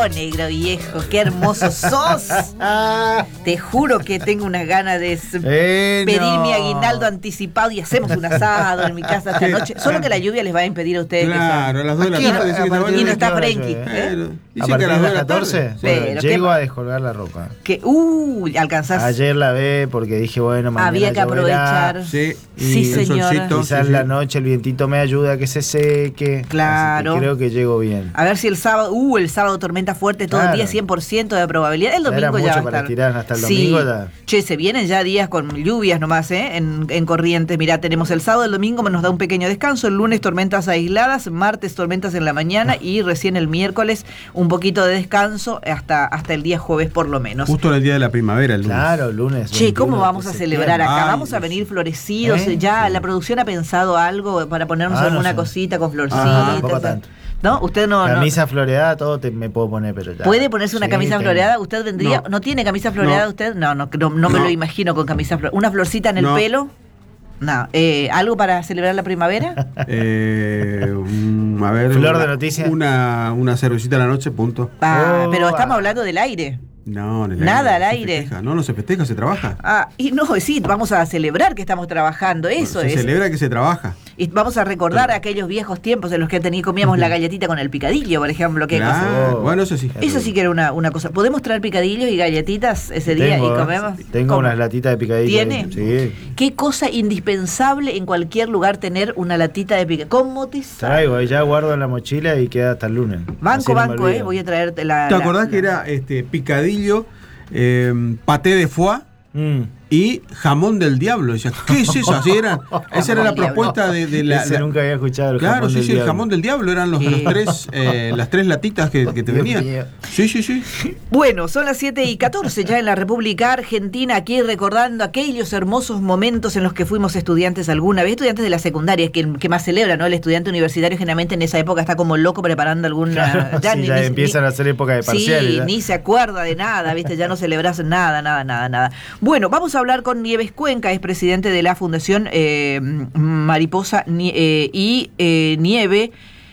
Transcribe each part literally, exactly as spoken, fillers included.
Oh, negro viejo, qué hermoso sos. Te juro que tengo unas ganas de eh, pedir no. mi aguinaldo anticipado y hacemos un asado en mi casa esta noche. Solo que la lluvia les va a impedir a ustedes. Claro, a las dos de la Aquí, tarde. a dicen que partir está Y no bueno. está ¿Qué hora Frenkie. llueve? ¿eh? Eh, ¿A dicen que partir a las de dos las de la tarde. catorce? Pero, Bueno, ¿qué llego pa- a descolgar la ropa. Que, uh, alcanzás. Ayer la ve porque dije, bueno, mañana Había que lloverá. aprovechar. Sí, Sí, Y el señora. solcito. Quizás Sí, la sí. noche el vientito me ayuda a que se seque. Claro. Así que creo que llego bien. A ver si el sábado, uh, el sábado tormenta fuerte todo Claro. el día, cien por ciento de probabilidad. El Ya era domingo ya, mucho va a para estar. estirar hasta el Sí. domingo ya. Che, se vienen ya días con lluvias nomás, ¿eh? En, en Corrientes. Mirá, tenemos el sábado, el domingo nos da un pequeño descanso, el lunes tormentas aisladas, martes tormentas en la mañana y recién el miércoles un poquito de descanso hasta, hasta el día jueves por lo menos. Justo en el día de la primavera, el lunes. Claro, lunes. Che, ¿cómo veintiuno vamos de a celebrar septiembre. acá? Ay, ¿Vamos a Dios. venir florecidos? ¿Eh? ¿Ya Sí. la producción ha pensado algo para ponernos Ah, no alguna sé. cosita con Ah, florcitas? tampoco tanto. ¿No? Usted no... no- Camisa floreada, todo te, me puedo poner, pero ya. ¿Puede ponerse una Sí, camisa tengo. floreada? ¿Usted vendría? ¿No, No. tiene camisa floreada No. usted? No, no, no, no me No. lo imagino con camisa floreada. ¿Una florcita en el No. pelo? No. Eh, ¿Algo para celebrar la primavera? Eh, um, a ver. Flor una, de noticias. Una, una cervecita a la noche, punto. Ah, Oh, pero estamos ah. hablando del aire. No, en el Nada aire, al no se aire. festeja. No, no se festeja, se trabaja. Ah, y no, sí, vamos a celebrar que estamos trabajando, eso se es. celebra que se trabaja. Y vamos a recordar aquellos viejos tiempos en los que tení, comíamos la galletita con el picadillo, por ejemplo. Qué cosa. Claro. Oh. Bueno, eso sí. Eso sí que era una, una cosa. ¿Podemos traer picadillos y galletitas ese día Tengo, y comemos? Tengo ¿Cómo? unas latitas de picadillo. ¿Tiene? Sí. Qué cosa indispensable en cualquier lugar tener una latita de picadillo. ¿Cómo te sabe? Traigo, ya guardo en la mochila y queda hasta el lunes. Así Banco, no me banco, olvido. eh. Voy a traerte la. ¿Te la- acordás la- que era este picadillo, eh, paté de foie Mm. y jamón del diablo? Decía, ¿qué es eso? Así era, esa era la Jamón del propuesta de, de la. Ese la- nunca había escuchado el Claro, jamón sí, del sí, el diablo. jamón del diablo eran los, Sí. los tres, eh, las tres latitas que, que te Dios venían. mío. Sí, sí, sí. Bueno, son las siete y catorce ya en la República Argentina, aquí recordando aquellos hermosos momentos en los que fuimos estudiantes alguna vez, estudiantes de la secundaria, que, que más celebra, ¿no? El estudiante universitario generalmente en esa época está como loco preparando alguna... Claro, sí, ni- ya ni- empiezan ni- a hacer época de parciales. Sí, ya. ni se acuerda de nada, ¿viste? Ya no celebras nada, nada, nada, nada. Bueno, vamos a hablar con Nieves Cuenca, es presidente de la Fundación eh, Mariposa Ni- eh, y eh, Nieve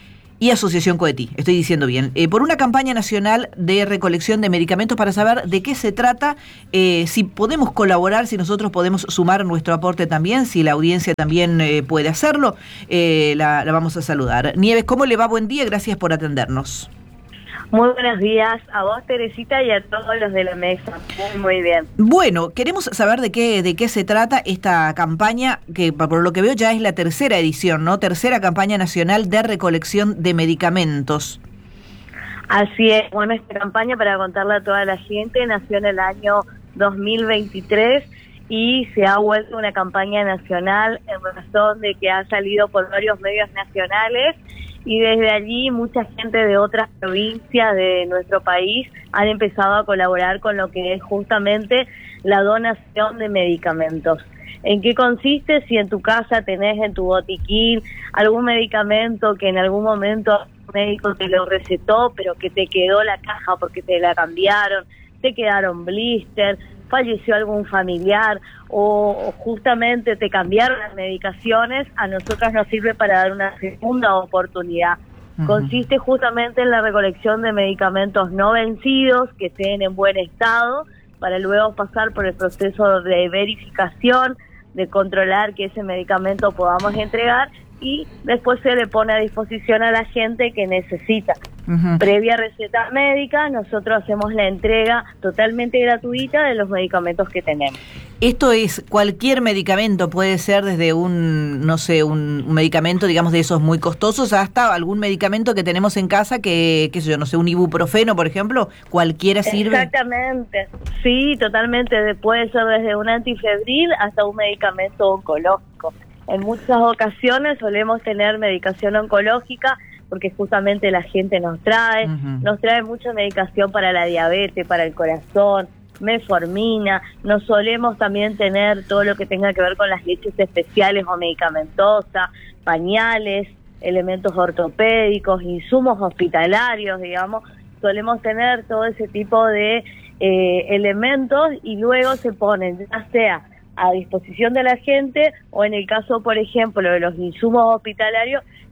y Asociación Coetí, estoy diciendo bien, eh, por una campaña nacional de recolección de medicamentos para saber de qué se trata, eh, si podemos colaborar, si nosotros podemos sumar nuestro aporte también, si la audiencia también eh, puede hacerlo, eh, la, la vamos a saludar. Nieves, ¿cómo le va? Buen día, gracias por atendernos. Muy buenos días a vos, Teresita, y a todos los de la mesa. Muy, muy bien. Bueno, queremos saber de qué de qué se trata esta campaña, que por lo que veo ya es la tercera edición, ¿no? Tercera campaña nacional de recolección de medicamentos. Así es. Bueno, esta campaña, para contarle a toda la gente, nació en el año dos mil veintitrés y se ha vuelto una campaña nacional en razón de que ha salido por varios medios nacionales, y desde allí mucha gente de otras provincias de nuestro país han empezado a colaborar con lo que es justamente la donación de medicamentos. ¿En qué consiste? Si en tu casa tenés en tu botiquín algún medicamento que en algún momento un médico te lo recetó, pero que te quedó la caja porque te la cambiaron, te quedaron blister, falleció algún familiar o, o justamente te cambiaron las medicaciones, a nosotros nos sirve para dar una segunda oportunidad. Ujú. Consiste justamente en la recolección de medicamentos no vencidos, que estén en buen estado, para luego pasar por el proceso de verificación, de controlar que ese medicamento podamos entregar, y después se le pone a disposición a la gente que necesita. Ujú. Previa receta médica, nosotros hacemos la entrega totalmente gratuita de los medicamentos que tenemos. Esto es cualquier medicamento, puede ser desde un, no sé, un, un medicamento, digamos, de esos muy costosos, hasta algún medicamento que tenemos en casa que, qué sé yo, no sé, un ibuprofeno, por ejemplo, cualquiera sirve. Exactamente, sí, totalmente. Puede ser desde un antifebril hasta un medicamento oncológico. En muchas ocasiones solemos tener medicación oncológica porque justamente la gente nos trae, Ujú. nos trae mucha medicación para la diabetes, para el corazón, metformina. Nos solemos también tener todo lo que tenga que ver con las leches especiales o medicamentosas, pañales, elementos ortopédicos, insumos hospitalarios, digamos. Solemos tener todo ese tipo de eh, elementos, y luego se ponen, ya sea a disposición de la gente, o en el caso, por ejemplo, de los insumos hospitalarios,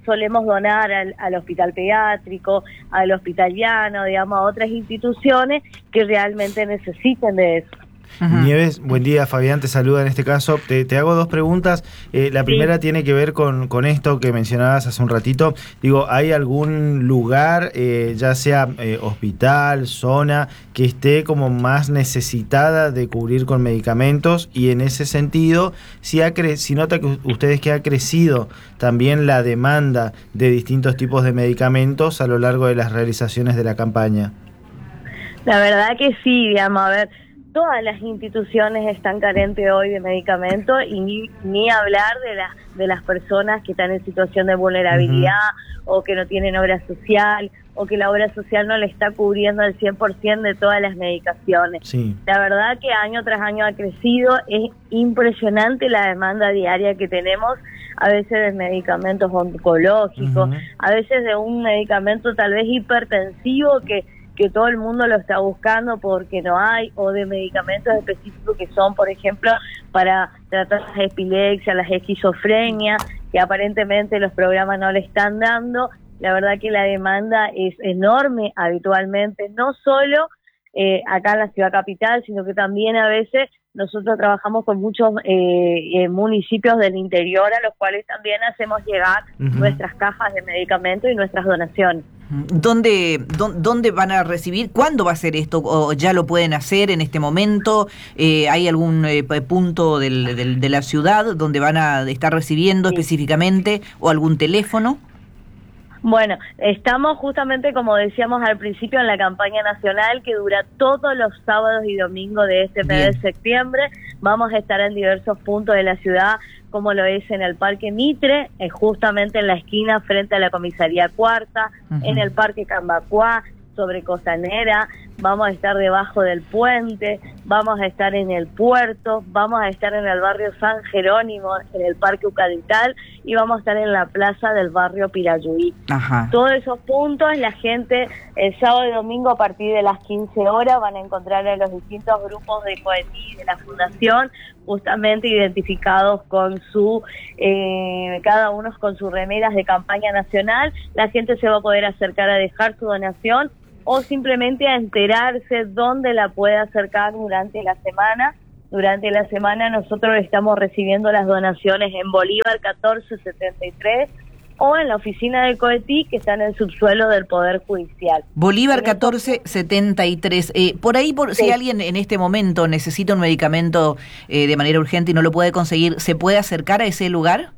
solemos donar al, al hospital pediátrico, al hospital llano, digamos, a otras instituciones que realmente necesiten de eso. Uh-huh. Nieves, buen día, Fabián te saluda en este caso. Te, te hago dos preguntas. Eh, la primera sí. tiene que ver con, con esto que mencionabas hace un ratito. Digo, ¿hay algún lugar, eh, ya sea eh, hospital, zona, que esté como más necesitada de cubrir con medicamentos? Y en ese sentido, si, ha cre- si nota que ustedes que ha crecido también la demanda de distintos tipos de medicamentos a lo largo de las realizaciones de la campaña. La verdad que sí, digamos, a ver, todas las instituciones están carentes hoy de medicamentos y ni, ni hablar de, la, de las personas que están en situación de vulnerabilidad uh-huh. o que no tienen obra social o que la obra social no le está cubriendo el cien por ciento de todas las medicaciones. Sí. La verdad que año tras año ha crecido, es impresionante la demanda diaria que tenemos, a veces de medicamentos oncológicos, uh-huh. a veces de un medicamento tal vez hipertensivo que que todo el mundo lo está buscando porque no hay, o de medicamentos específicos que son, por ejemplo, para tratar las epilepsias, las esquizofrenias, que aparentemente los programas no le están dando. La verdad que la demanda es enorme habitualmente, no solo eh, acá en la ciudad capital, sino que también a veces nosotros trabajamos con muchos eh, eh, municipios del interior a los cuales también hacemos llegar uh-huh. nuestras cajas de medicamentos y nuestras donaciones. ¿Dónde, dónde, ¿Dónde van a recibir? ¿Cuándo va a ser esto? ¿O ya lo pueden hacer en este momento? Eh, ¿Hay algún eh, punto del, del, de la ciudad donde van a estar recibiendo sí. específicamente? ¿O algún teléfono? Bueno, estamos justamente, como decíamos al principio, en la campaña nacional que dura todos los sábados y domingos de este mes Bien. de septiembre. Vamos a estar en diversos puntos de la ciudad, como lo es en el Parque Mitre, eh, justamente en la esquina frente a la Comisaría Cuarta, uh-huh. en el Parque Cambacuá, sobre Costanera, vamos a estar debajo del puente, vamos a estar en el puerto, vamos a estar en el barrio San Jerónimo, en el Parque Ucadital, y vamos a estar en la plaza del barrio Pirayuí. Ajá. Todos esos puntos, la gente el sábado y domingo a partir de las quince horas van a encontrar a los distintos grupos de Coetí de la Fundación, justamente identificados con su, eh, cada uno con sus remeras de campaña nacional. La gente se va a poder acercar a dejar su donación o simplemente a enterarse dónde la puede acercar durante la semana. Durante la semana nosotros estamos recibiendo las donaciones en Bolívar catorce setenta y tres o en la oficina de Coetí, que está en el subsuelo del Poder Judicial. Bolívar catorce setenta y tres. Eh, por ahí, por, sí. si alguien en este momento necesita un medicamento eh, de manera urgente y no lo puede conseguir, ¿se puede acercar a ese lugar?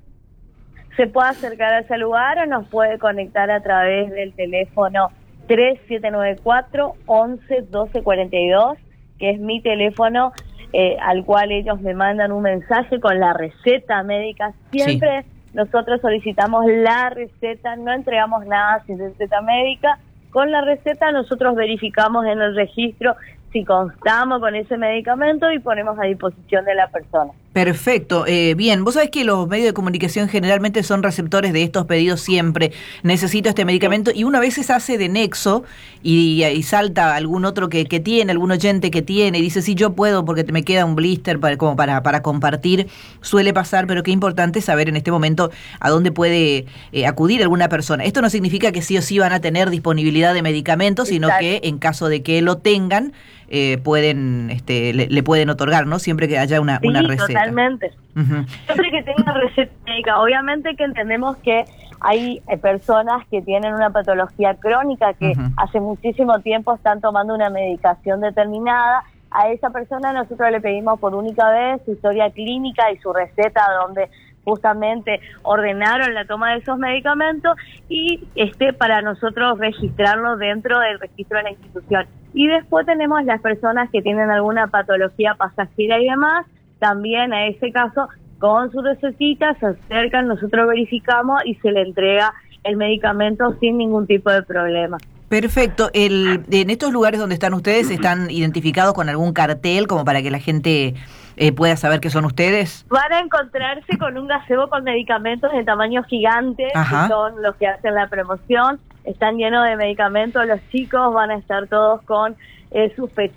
Se puede acercar a ese lugar o nos puede conectar a través del teléfono tres siete nueve cuatro, once, doce cuarenta y dos, que es mi teléfono, eh, al cual ellos me mandan un mensaje con la receta médica. Siempre sí. nosotros solicitamos la receta, no entregamos nada sin receta médica. Con la receta nosotros verificamos en el registro si constamos con ese medicamento y ponemos a disposición de la persona. Perfecto. Eh, bien, vos sabés que los medios de comunicación generalmente son receptores de estos pedidos siempre. Necesito este medicamento, y uno a veces hace de nexo y, y salta algún otro que, que tiene, algún oyente que tiene y dice, sí, yo puedo porque te me queda un blister para, como para, para compartir. Suele pasar, pero qué importante saber en este momento a dónde puede eh, acudir alguna persona. Esto no significa que sí o sí van a tener disponibilidad de medicamentos, sino Exacto. que en caso de que lo tengan, eh, pueden este, le, le pueden otorgar, ¿no? Siempre que haya una, sí, una receta. Totalmente. Uh-huh. Siempre que tenga receta médica. Obviamente que entendemos que hay eh, personas que tienen una patología crónica que uh-huh. hace muchísimo tiempo están tomando una medicación determinada. A esa persona nosotros le pedimos por única vez su historia clínica y su receta donde justamente ordenaron la toma de esos medicamentos y este para nosotros registrarlo dentro del registro de la institución. Y después tenemos las personas que tienen alguna patología pasajera y demás, también a ese caso con su recetita se acercan, nosotros verificamos y se le entrega el medicamento sin ningún tipo de problema. Perfecto. El, en estos lugares donde están ustedes, ¿están identificados con algún cartel como para que la gente eh, pueda saber que son ustedes? Van a encontrarse con un gazebo con medicamentos de tamaño gigante, Ajá. que son los que hacen la promoción. Están llenos de medicamentos, los chicos van a estar todos con eh, sus pechitos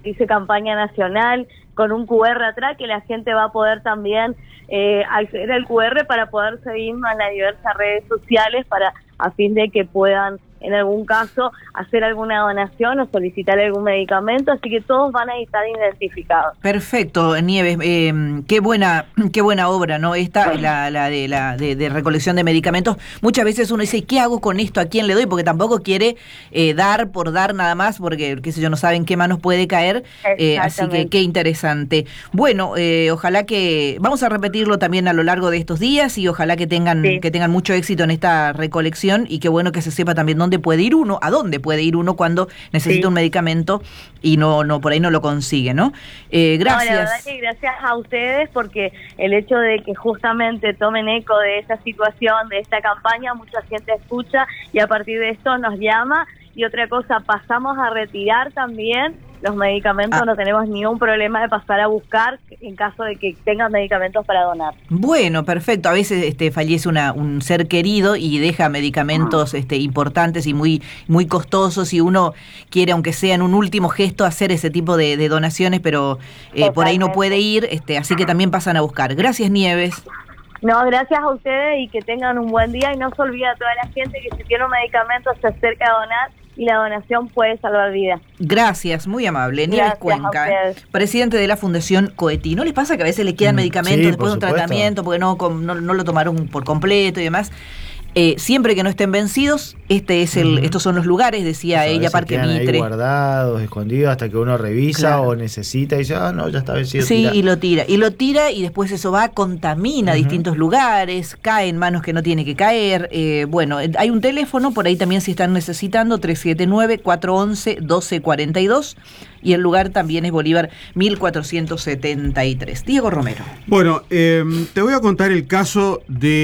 dice campaña nacional, con un cu erre atrás que la gente va a poder también eh, acceder al cu erre para poder seguirnos en las diversas redes sociales para a fin de que puedan en algún caso hacer alguna donación o solicitar algún medicamento, así que todos van a estar identificados. Perfecto, Nieves, eh, qué buena, qué buena obra, ¿no? Esta, bueno. la, la, de, la de, de recolección de medicamentos. Muchas veces uno dice, ¿qué hago con esto? ¿A quién le doy? Porque tampoco quiere eh, dar por dar nada más, porque qué sé yo, no saben qué manos puede caer. Eh, así que qué interesante. Bueno, eh, ojalá que vamos a repetirlo también a lo largo de estos días y ojalá que tengan, sí. que tengan mucho éxito en esta recolección y qué bueno que se sepa también dónde puede ir uno, a dónde puede ir uno cuando necesita sí. un medicamento y no, no por ahí no lo consigue, ¿no? Eh, gracias. No, la verdad que gracias a ustedes porque el hecho de que justamente tomen eco de esta situación, de esta campaña, mucha gente escucha y a partir de esto nos llama. Y otra cosa, pasamos a retirar también los medicamentos, ah. no tenemos ningún problema de pasar a buscar en caso de que tengan medicamentos para donar. Bueno, perfecto. A veces este, fallece una, un ser querido y deja medicamentos ah. este, importantes y muy, muy costosos y uno quiere, aunque sea en un último gesto, hacer ese tipo de, de donaciones, pero eh, por ahí no puede ir, este, así que también pasan a buscar. Gracias, Nieves. No, gracias a ustedes y que tengan un buen día y no se olvide a toda la gente que si tiene un medicamento se acerca a donar y la donación puede salvar vidas. Gracias, muy amable. Nieves Cuenca, presidente de la Fundación Coeti. ¿No les pasa que a veces le quedan mm, medicamentos sí, después de un supuesto. tratamiento porque no, no, no lo tomaron por completo y demás? Eh, siempre que no estén vencidos, este es el, mm. estos son los lugares, decía ella, Parque Mitre. Ahí guardados, escondidos, hasta que uno revisa claro. o necesita y dice, ah, no, ya está vencido. Sí, tira. y lo tira. Y lo tira y después eso va, contamina uh-huh. distintos lugares, cae en manos que no tiene que caer. Eh, bueno, hay un teléfono, por ahí también si están necesitando, tres siete nueve, cuatro once, doce cuarenta y dos. Y el lugar también es Bolívar mil cuatrocientos setenta y tres. Diego Romero. Bueno, eh, te voy a contar el caso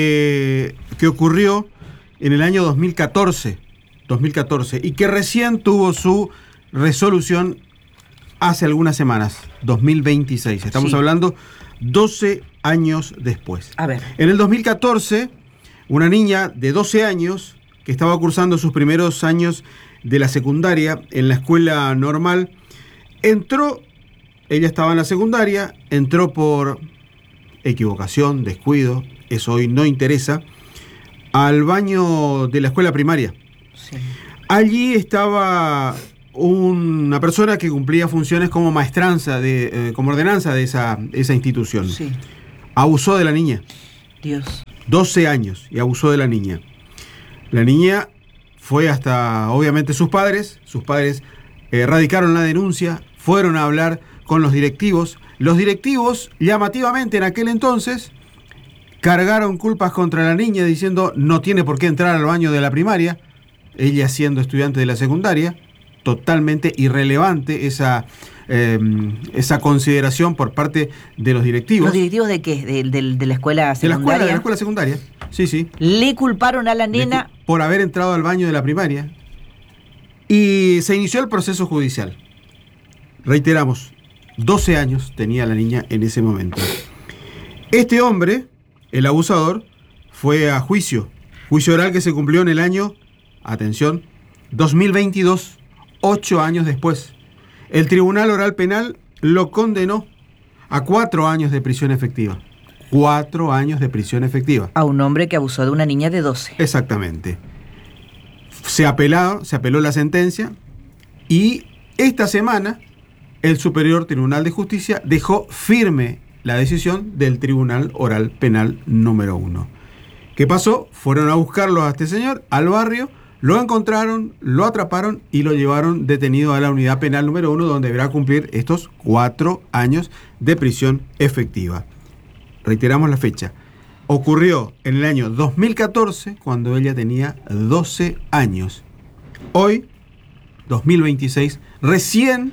de que ocurrió en el año dos mil catorce y que recién tuvo su resolución hace algunas semanas, dos mil veintiséis. Estamos sí. hablando doce años después. A ver. En el dos mil catorce, una niña de doce años que estaba cursando sus primeros años de la secundaria en la escuela normal, entró, ella estaba en la secundaria, entró por equivocación, descuido, eso hoy no interesa, al baño de la escuela primaria. Sí. Allí estaba una persona que cumplía funciones como maestranza, de, eh, como ordenanza de esa, esa institución. Sí. Abusó de la niña. Dios. doce años y abusó de la niña. La niña fue hasta, obviamente, sus padres. Sus padres eh, radicaron la denuncia, fueron a hablar con los directivos. Los directivos, llamativamente en aquel entonces, cargaron culpas contra la niña diciendo no tiene por qué entrar al baño de la primaria, ella siendo estudiante de la secundaria. Totalmente irrelevante esa, eh, esa consideración por parte de los directivos. ¿Los directivos de qué? ¿De, de, de la escuela secundaria? De la escuela, de la escuela secundaria, sí, sí. Le culparon a la nena Le, por haber entrado al baño de la primaria y se inició el proceso judicial. Reiteramos, doce años tenía la niña en ese momento. Este hombre, el abusador, fue a juicio. Juicio oral que se cumplió en el año, atención, dos mil veintidós, ocho años después. El Tribunal Oral Penal lo condenó a cuatro años de prisión efectiva. Cuatro años de prisión efectiva. A un hombre que abusó de una niña de doce. Exactamente. Se apeló, se apeló la sentencia y esta semana el Superior Tribunal de Justicia dejó firme la decisión del Tribunal Oral Penal número uno. ¿Qué pasó? Fueron a buscarlo a este señor al barrio, lo encontraron, lo atraparon y lo llevaron detenido a la unidad penal número uno, donde deberá cumplir estos cuatro años de prisión efectiva. Reiteramos la fecha. Ocurrió en el año dos mil catorce, cuando ella tenía doce años. Hoy, dos mil veintiséis, recién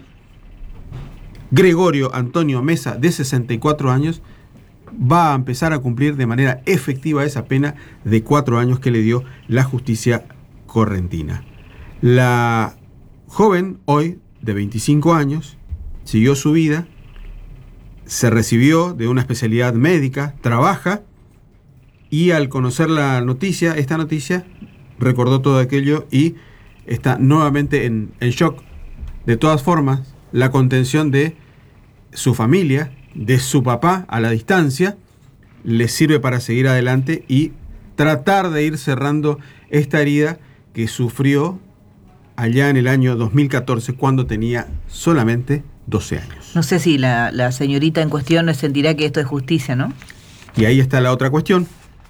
Gregorio Antonio Mesa, de sesenta y cuatro años, va a empezar a cumplir de manera efectiva esa pena de cuatro años que le dio la justicia correntina. La joven, hoy de veinticinco años, siguió su vida, se recibió de una especialidad médica, trabaja, y al conocer la noticia, esta noticia, recordó todo aquello y está nuevamente en, en shock. De todas formas, la contención de su familia, de su papá a la distancia, le sirve para seguir adelante y tratar de ir cerrando esta herida que sufrió allá en el año dos mil catorce, cuando tenía solamente doce años. No sé si la, la señorita en cuestión sentirá que esto es justicia, ¿no? Y ahí está la otra cuestión.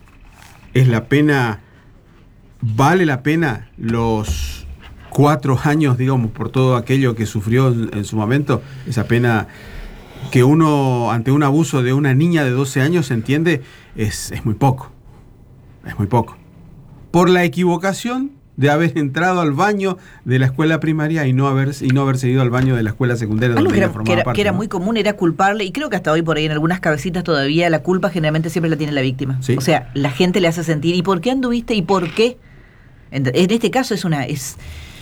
¿Es la pena, vale la pena los cuatro años, digamos, por todo aquello que sufrió en, en su momento? Esa pena que uno, ante un abuso de una niña de doce años, entiende, es, es muy poco. Es muy poco. Por la equivocación de haber entrado al baño de la escuela primaria y no haber, y no haber seguido al baño de la escuela secundaria. Algo donde que ella era, formaba que era, parte, que era ¿no? muy común era culparle, y creo que hasta hoy por ahí en algunas cabecitas todavía la culpa generalmente siempre la tiene la víctima. Sí. O sea, la gente le hace sentir, ¿y por qué anduviste? ¿Y por qué? En, en este caso es una... es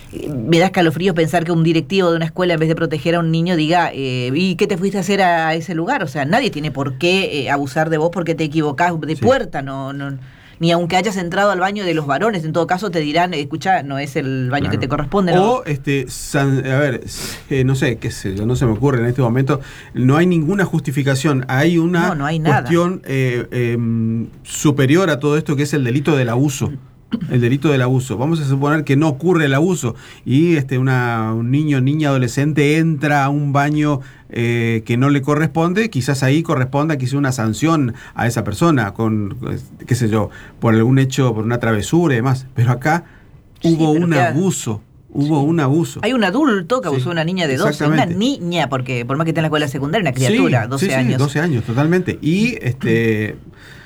me da escalofrío pensar que un directivo de una escuela, en vez de proteger a un niño, diga, eh, ¿y qué te fuiste a hacer a ese lugar? O sea, nadie tiene por qué eh, abusar de vos porque te equivocás de Sí. puerta, no... no ni aunque hayas entrado al baño de los varones, en todo caso te dirán, escucha, no es el baño Claro. que te corresponde, ¿no? O, este, san- a ver, eh, no sé, qué sé yo, no se me ocurre en este momento, no hay ninguna justificación, hay una No, no hay nada. cuestión eh, eh, superior a todo esto, que es el delito del abuso. El delito del abuso. Vamos a suponer que no ocurre el abuso y este una, un niño, niña, adolescente entra a un baño eh, que no le corresponde, quizás ahí corresponda quizás una sanción a esa persona, con, qué sé yo, por algún hecho, por una travesura y demás. Pero acá Sí, hubo pero un queda- abuso, hubo un abuso. Hay un adulto que abusó Sí, a una niña de doce, una exactamente. niña, porque por más que esté en la escuela secundaria, una criatura, Sí, doce sí, sí, años. doce años, totalmente. Y, este,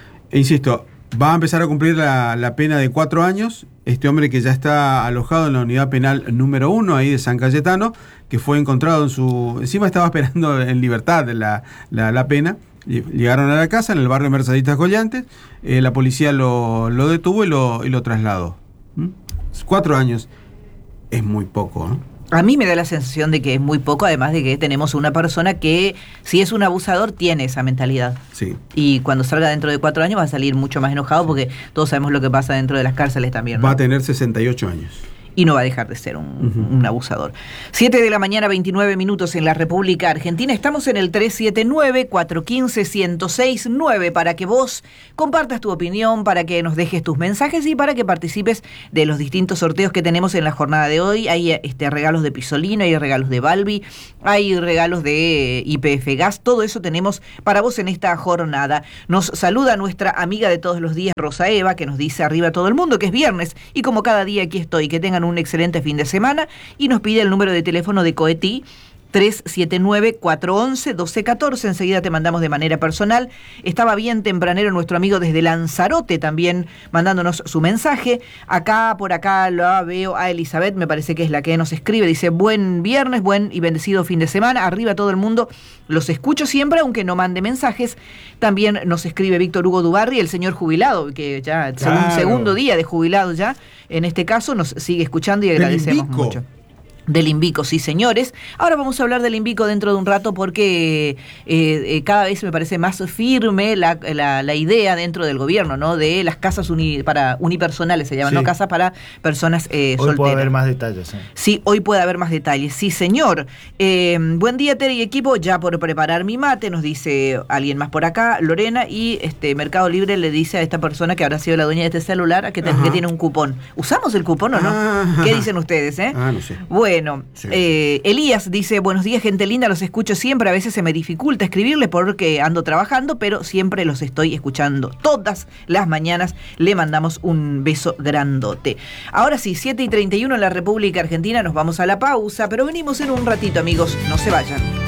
e insisto, va a empezar a cumplir la, la pena de cuatro años. Este hombre que ya está alojado en la unidad penal número uno, ahí de San Cayetano, que fue encontrado en su... Encima estaba esperando en libertad la, la, la pena. Llegaron a la casa en el barrio Mercedistas Collantes. Eh, la policía lo, lo detuvo y lo, y lo trasladó. ¿Mm? Cuatro años es muy poco, ¿no? A mí me da la sensación de que es muy poco, además de que tenemos una persona que, si es un abusador, tiene esa mentalidad. Sí. Y cuando salga dentro de cuatro años va a salir mucho más enojado, porque todos sabemos lo que pasa dentro de las cárceles también, ¿no? Va a tener sesenta y ocho años. Y no va a dejar de ser un, Uh-huh. un abusador. siete de la mañana, veintinueve minutos en la República Argentina. Estamos en el tres siete nueve, cuatro uno cinco, uno cero seis nueve para que vos compartas tu opinión, para que nos dejes tus mensajes y para que participes de los distintos sorteos que tenemos en la jornada de hoy. Hay este, regalos de Pisolino, hay regalos de Balbi, hay regalos de Y P F Gas. Todo eso tenemos para vos en esta jornada. Nos saluda nuestra amiga de todos los días, Rosa Eva, que nos dice arriba todo el mundo, que es viernes. Y como cada día aquí estoy, que tengan un excelente fin de semana, y nos pide el número de teléfono de Coeti tres siete nueve, cuatro uno uno, uno dos uno cuatro. Enseguida te mandamos de manera personal. Estaba bien tempranero nuestro amigo desde Lanzarote también mandándonos su mensaje. Acá, por acá, la veo a Elizabeth, me parece que es la que nos escribe. Dice, buen viernes, buen y bendecido fin de semana. Arriba todo el mundo. Los escucho siempre, aunque no mande mensajes. También nos escribe Víctor Hugo Dubarri, el señor jubilado, que ya Claro. un segundo día de jubilado ya. En este caso nos sigue escuchando y Del agradecemos Invico. mucho. Del Invico, sí señores. Ahora vamos a hablar del Invico dentro de un rato porque eh, eh, cada vez me parece más firme la, la, la idea dentro del gobierno, ¿no? De las casas uni, para unipersonales, se llaman, Sí. ¿no? Casas para personas eh, Hoy solteras. puede haber más detalles. ¿eh? Sí, hoy puede haber más detalles. Sí, señor. Eh, buen día, Tere y equipo. Ya por preparar mi mate, nos dice alguien más por acá, Lorena. Y este Mercado Libre le dice a esta persona que habrá sido la dueña de este celular que, te- Ajá. que tiene un cupón. ¿Usamos el cupón o no? Ah. ¿Qué dicen ustedes, eh? Ah, no sé. Bueno, Sí. eh, Elías dice, buenos días, gente linda, los escucho siempre. A veces se me dificulta escribirle porque ando trabajando, pero siempre los estoy escuchando. Todas las mañanas le mandamos un beso grandote. Ahora sí, siete y treinta y uno en la República Argentina, nos vamos a la pausa, pero venimos en un ratito, amigos, no se vayan.